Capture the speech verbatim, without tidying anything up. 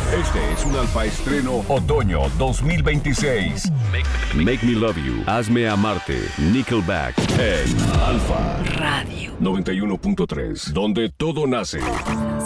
Este es un Alfa Estreno Otoño dos mil veintiséis. Make Me Love You, Hazme Amarte, Nickelback, en Alfa Radio noventa y uno punto tres, donde todo nace.